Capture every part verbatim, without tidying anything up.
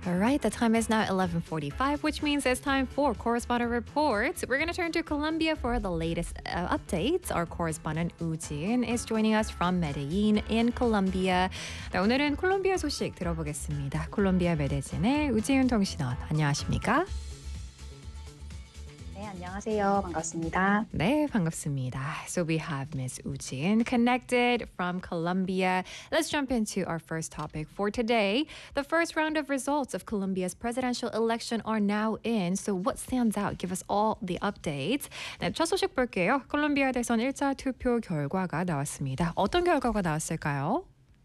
All right, the time is now eleven forty-five, which means it's time for correspondent reports. We're going to turn to Colombia for the latest uh, updates. Our correspondent Ujin is joining us from Medellin in Colombia. 네, 오늘은 콜롬비아 소식 들어보겠습니다. 콜롬비아 메데진의 우지윤 통신원, 안녕하십니까? 네, 안녕하세요. 반갑습니다. 네, 반갑습니다. So we have Miss Ujin connected from Colombia. Let's jump into our first topic for today. The first round of results of Colombia's presidential election are now in. So what stands out? Give us all the updates. 네, 첫 소식 볼게요. 콜롬비아 대선 일 차 투표 결과가 나왔습니다. 어떤 결과가 나왔을까요?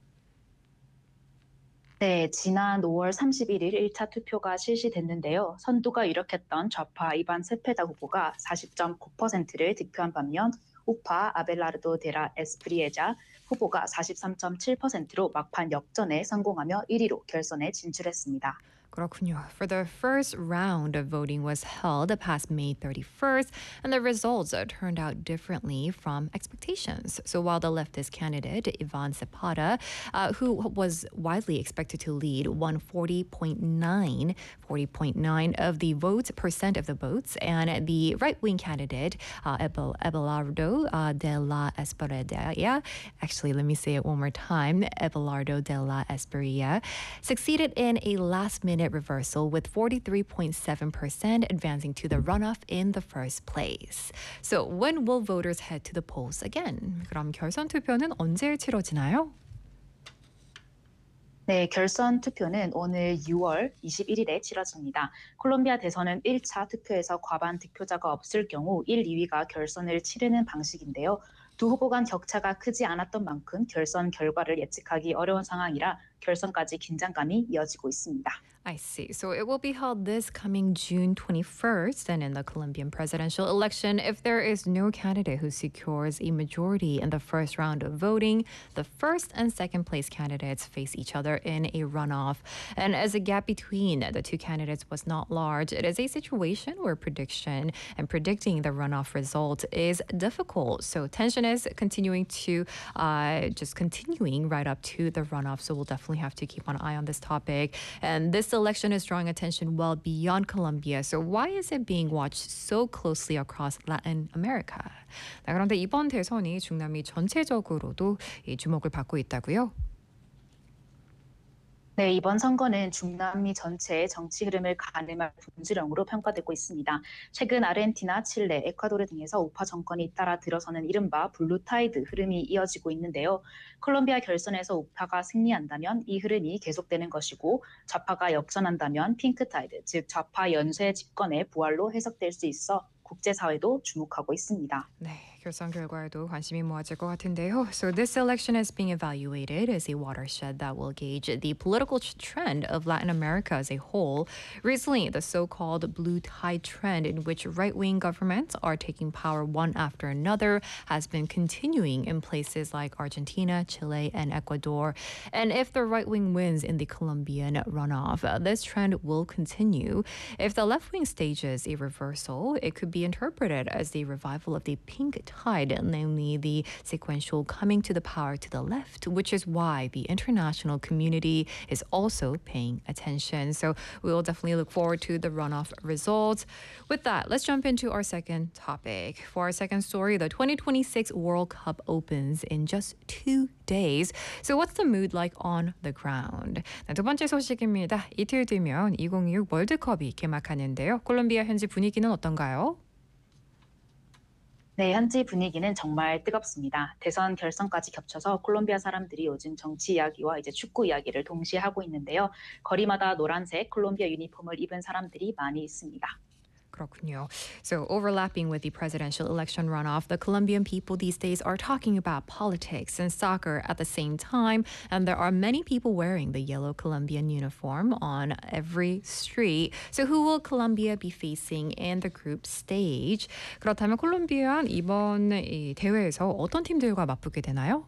네, 지난 오월 삼십일일 일 차 투표가 실시됐는데요. 선두가 유력했던 좌파 이반 세페다 후보가 사십 점 구 퍼센트를 득표한 반면 우파 아벨라르도 데라 에스프리에자 후보가 사십삼 점 칠 퍼센트로 막판 역전에 성공하며 일 위로 결선에 진출했습니다. 그렇군요. For the first round of voting was held past May thirty-first, and the results turned out differently from expectations. So while the leftist candidate, Ivan Zapata, uh, who was widely expected to lead, won forty point nine of the votes, percent of the votes, and the right-wing candidate, uh, Abel, Abelardo uh, de la Espriella, actually, let me say it one more time, Abelardo de la Espriella, succeeded in a last-minute reversal with forty-three point seven percent advancing to the runoff in the first place. So when will voters head to the polls again? 그럼 결선 투표는 언제 치러지나요? 네, 결선 투표는 오늘 유월 이십일일에 치러집니다. 콜롬비아 대선은 일 차 투표에서 과반 득표자가 없을 경우 일, 이 위가 결선을 치르는 방식인데요. 두 후보 간 격차가 크지 않았던 만큼 결선 결과를 예측하기 어려운 상황이라 결선까지 긴장감이 이어지고 있습니다. I see. So it will be held this coming June twenty-first, and in the Colombian presidential election, if there is no candidate who secures a majority in the first round of voting, the first and second place candidates face each other in a runoff. And as the gap between the two candidates was not large, it is a situation where prediction and predicting the runoff result is difficult. So tension is continuing to uh, just continuing right up to the runoff. So we'll definitely have to keep an eye on this topic. And this election is drawing attention well beyond Colombia. So why is it being watched so closely across Latin America? 네, 그런데 이번 대선이 중남미 전체적으로도 이 주목을 받고 있다고요? 네, 이번 선거는 중남미 전체의 정치 흐름을 가늠할 분수령으로 평가되고 있습니다. 최근 아르헨티나, 칠레, 에콰도르 등에서 우파 정권이 따라 들어서는 이른바 블루타이드 흐름이 이어지고 있는데요. 콜롬비아 결선에서 우파가 승리한다면 이 흐름이 계속되는 것이고 좌파가 역전한다면 핑크타이드, 즉 좌파 연쇄 집권의 부활로 해석될 수 있어 국제사회도 주목하고 있습니다. 네, 결선 결과에도 관심이 모아질 것 같은데요. So this election is being evaluated as a watershed that will gauge the political trend of Latin America as a whole. Recently, the so-called blue tide trend in which right-wing governments are taking power one after another has been continuing in places like Argentina, Chile, and Ecuador. And if the right wing wins in the Colombian runoff, uh, this trend will continue. If the left wing stages a reversal, it could be interpreted as the revival of the pink tide, namely the sequential coming to the power to the left, which is why the international community is also paying attention. So we will definitely look forward to the runoff results. With that, let's jump into our second topic. For our second story, the twenty twenty-six World Cup opens in just two days. So what's the mood like on the ground? 네, 두 번째 소식입니다. 이틀 뒤면 이천이십육 월드컵이 개막하는데요. 콜롬비아 현지 분위기는 어떤가요? 네, 현지 분위기는 정말 뜨겁습니다. 대선 결선까지 겹쳐서 콜롬비아 사람들이 요즘 정치 이야기와 이제 축구 이야기를 동시에 하고 있는데요. 거리마다 노란색 콜롬비아 유니폼을 입은 사람들이 많이 있습니다. 그렇군요. So overlapping with the presidential election runoff, the Colombian people these days are talking about politics and soccer at the same time, and there are many people wearing the yellow Colombian uniform on every street. So who will Colombia be facing in the group stage? 그렇다면 콜롬비아는 이번 이 대회에서 어떤 팀들과 맞붙게 되나요?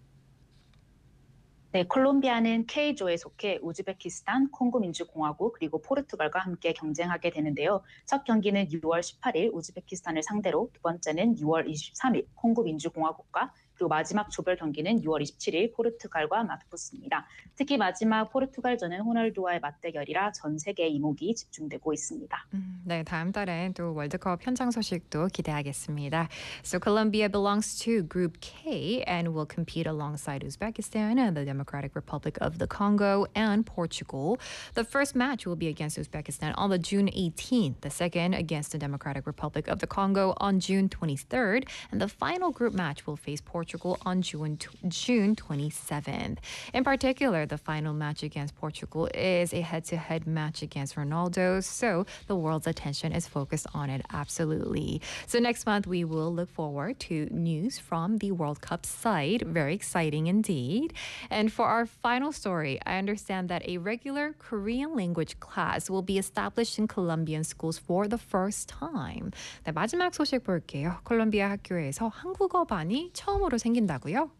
네, 콜롬비아는 K조에 속해 우즈베키스탄, 콩고민주공화국 그리고 포르투갈과 함께 경쟁하게 되는데요. 첫 경기는 유월 십팔일 우즈베키스탄을 상대로, 두 번째는 유월 이십삼일 콩고민주공화국과 그리고 마지막 조별 경기는 유월 이십칠일 포르투갈과 맞붙습니다. 특히 마지막 포르투갈전은 호날두와의 맞대결이라 전 세계의 이목이 집중되고 있습니다. 음, 네, 다음 달엔 또 월드컵 현장 소식도 기대하겠습니다. So Colombia belongs to Group K and will compete alongside Uzbekistan and the Democratic Republic of the Congo and Portugal. The first match will be against Uzbekistan on the June eighteenth, the second against the Democratic Republic of the Congo on June twenty-third, and the final group match will face Portugal on June June twenty-seventh. In particular, the final match against Portugal is a head-to-head match against Ronaldo, so the world's attention is focused on it absolutely. So next month we will look forward to news from the World Cup side. Very exciting indeed. And for our final story, I understand that a regular Korean language class will be established in Colombian schools for the first time. 네, 마지막 소식 볼게요. 콜롬비아 학교에서 한국어반이 처음으로 생긴다고요?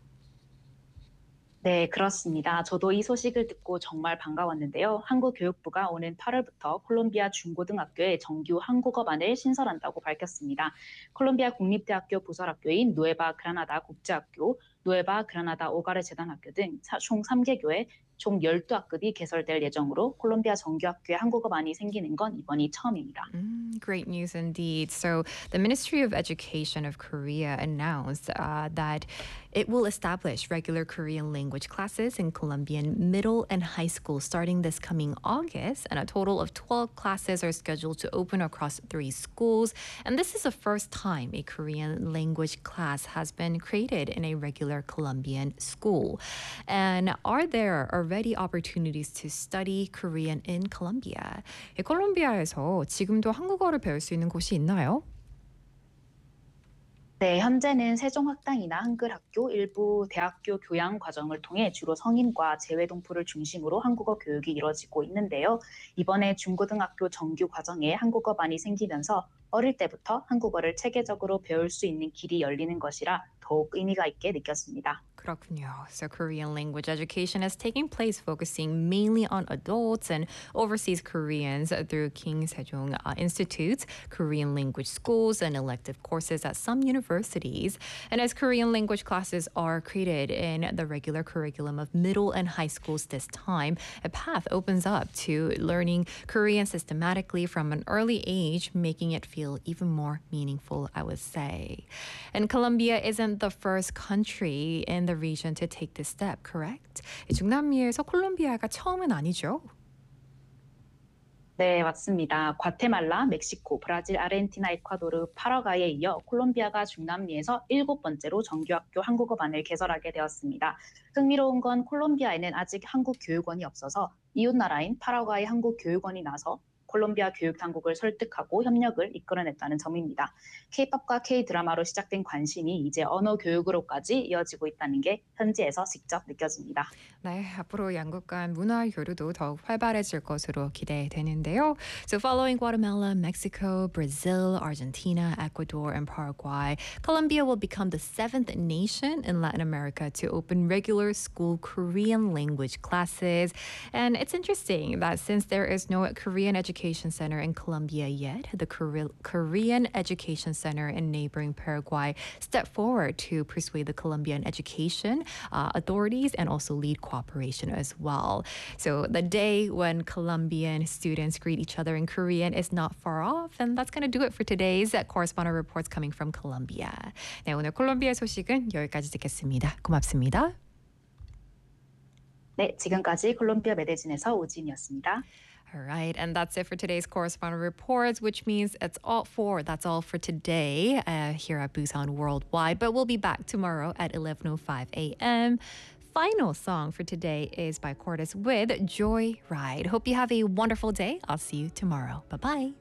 네, 그렇습니다. 저도 이 소식을 듣고 정말 반가웠는데요. 한국 교육부가 오는 팔월부터 콜롬비아 중고등학교에 정규 한국어반을 신설한다고 밝혔습니다. 콜롬비아 국립대학교 부설학교인 누에바 그라나다 국제학교, 누에바 그라나다 오가레 재단학교 등 총 삼 개교에 총 열두 학급이 개설될 예정으로 콜롬비아 정규학교에 한국어반이 생기는 건 이번이 처음입니다. Mm, great news indeed. So, the Ministry of Education of Korea announced uh, that it will establish regular Korean language classes in Colombian middle and high school starting this coming August, and a total of twelve classes are scheduled to open across three schools. And this is the first time a Korean language class has been created in a regular Colombian school. And are there already opportunities to study Korean in Colombia? 이 콜롬비아에서 지금도 한국어를 배울 수 있는 곳이 있나요? 네, 현재는 세종학당이나 한글학교, 일부 대학교 교양 과정을 통해 주로 성인과 재외동포를 중심으로 한국어 교육이 이뤄지고 있는데요. 이번에 중고등학교 정규 과정에 한국어반이 생기면서 어릴 때부터 한국어를 체계적으로 배울 수 있는 길이 열리는 것이라 더욱 의미가 있게 느꼈습니다. 그렇군요. So Korean language education is taking place focusing mainly on adults and overseas Koreans through King Sejong uh, Institute's Korean language schools and elective courses at some universities. And as Korean language classes are created in the regular curriculum of middle and high schools this time, a path opens up to learning Korean systematically from an early age, making it feel even more meaningful, I would say. And Colombia isn't the first country in the region to take this step, correct? 중남미에서 콜롬비아가 처음은 아니죠? 네, 맞습니다. 과테말라, 멕시코, 브라질, 아르헨티나, 에콰도르, 파라과이에 이어 콜롬비아가 중남미에서 일곱 번째로 정규학교 한국어반을 개설하게 되었습니다. 흥미로운 건 콜롬비아에는 아직 한국 교육원이 없어서 이웃나라인 파라과이 한국 교육원이 나서 콜롬비아 교육 당국을 설득하고 협력을 이끌어냈다는 점입니다. K-팝과 K-드라마로 시작된 관심이 이제 언어 교육으로까지 이어지고 있다는 게 현지에서 직접 느껴집니다. 네, 앞으로 양국 간 문화 교류도 더욱 활발해질 것으로 기대되는데요. So following Guatemala, Mexico, Brazil, Argentina, Ecuador, and Paraguay, Colombia will become the seventh nation in Latin America to open regular school Korean language classes. And it's interesting that since there is no Korean education Center in Colombia yet, the Kore- Korean Education Center in neighboring Paraguay stepped forward to persuade the Colombian education uh, authorities and also lead cooperation as well. So the day when Colombian students greet each other in Korean is not far off, and that's going to do it for today's correspondent reports coming from Colombia. 네, 오늘 콜롬비아 소식은 여기까지 듣겠습니다. 고맙습니다. 네, 지금까지 콜롬비아 매거진에서 오진이었습니다. All right, and that's it for today's correspondent reports, which means it's all for that's all for today uh, here at Busan Worldwide. But we'll be back tomorrow at eleven oh five a.m. Final song for today is by Cortis with Joy Ride. Hope you have a wonderful day. I'll see you tomorrow. Bye bye.